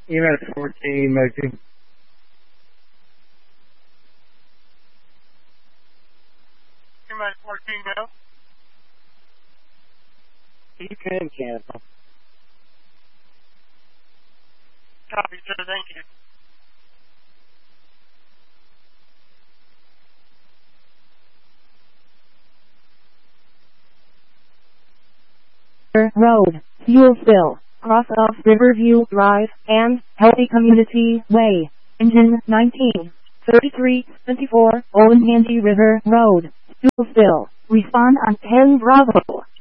EMS 14, Motion. EMS 14, go. You can cancel. Copy, sir. Thank you. Road, fuel fill, cross off Riverview Drive, and Healthy Community Way. Engine 19, 3324, Olentangy River Road, fuel fill. Respond on 10 Bravo.